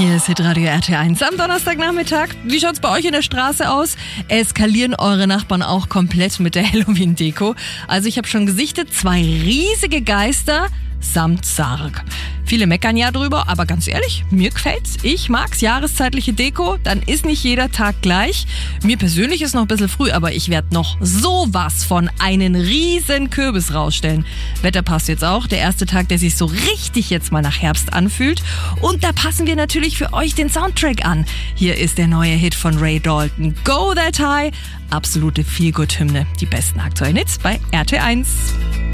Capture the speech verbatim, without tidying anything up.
Hier ist Hitradio R T eins am Donnerstagnachmittag. Wie schaut's bei euch in der Straße aus? Eskalieren eure Nachbarn auch komplett mit der Halloween-Deko? Also ich habe schon gesichtet, zwei riesige Geister samt Sarg. Viele meckern ja drüber, aber ganz ehrlich, mir gefällt's. Ich mag's, jahreszeitliche Deko, dann ist nicht jeder Tag gleich. Mir persönlich ist noch ein bisschen früh, aber ich werde noch sowas von einen riesen Kürbis rausstellen. Wetter passt jetzt auch, der erste Tag, der sich so richtig jetzt mal nach Herbst anfühlt. Und da passen wir natürlich für euch den Soundtrack an. Hier ist der neue Hit von Ray Dalton, Go That High. Absolute Feel-Good-Hymne. Die besten aktuellen Hits bei R T eins.